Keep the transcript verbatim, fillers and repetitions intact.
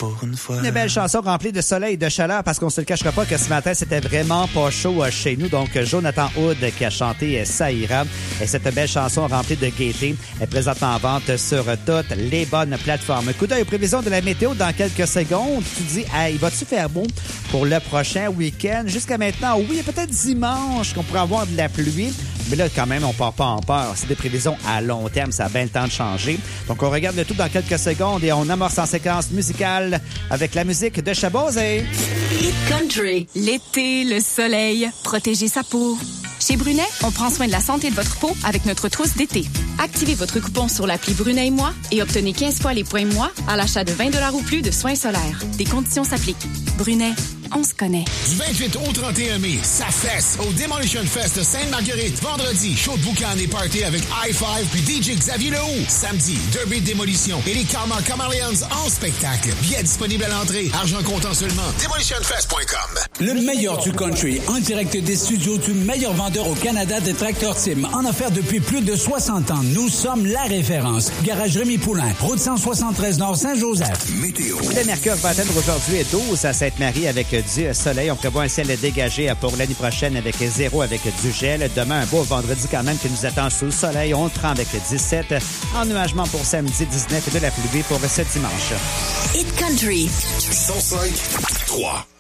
pour une fois. Une belle chanson remplie de soleil et de chaleur parce qu'on se le cachera pas que ce matin, c'était vraiment pas chaud chez nous. Donc, Jonathan Hood qui a chanté Ça ira. Et cette belle chanson remplie de gaieté est présentement en vente sur toutes les bonnes plateformes. Coup d'œil aux prévisions de la météo dans quelques secondes. Tu dis, hey, va-tu faire beau pour le prochain week-end? Jusqu'à maintenant, oui, peut-être dimanche qu'on pourrait avoir de la pluie. Mais là, quand même, on part pas en peur. C'est des prévisions à long terme. Ça a bien le temps de changer. Donc, on regarde le tout dans quelques secondes et on amorce en séquence musicale avec la musique de Chabosé. Hit Country. L'été, le soleil, protéger sa peau. Chez Brunet, on prend soin de la santé de votre peau avec notre trousse d'été. Activez votre coupon sur l'appli Brunet et moi et obtenez quinze fois les points moi à l'achat de vingt dollars ou plus de soins solaires. Des conditions s'appliquent. Brunet, on se connaît. Du vingt-huit au trente et un mai, ça fesse au Demolition Fest de Sainte-Marguerite. Vendredi, show de boucan et party avec I five puis D J Xavier Lehoux. Samedi, Derby Démolition et les Karma Chameleons en spectacle. Billets disponibles à l'entrée. Argent comptant seulement. demolition fest point com. Le meilleur du country en direct des studios du meilleur vendeur au Canada de Tracteur Tim. En offert depuis plus de soixante ans. Nous sommes la référence. Garage Rémi Poulain, route cent soixante-treize Nord Saint-Joseph. Météo. Le mercure va atteindre aujourd'hui et douze à Sainte-Marie avec du soleil. On prévoit un ciel dégagé pour l'année prochaine avec zéro avec du gel. Demain, un beau vendredi quand même qui nous attend sous le soleil. On le prend avec dix-sept. Ennuagement pour samedi, dix-neuf et de la pluie pour ce dimanche. Hit Country. cent cinq trois.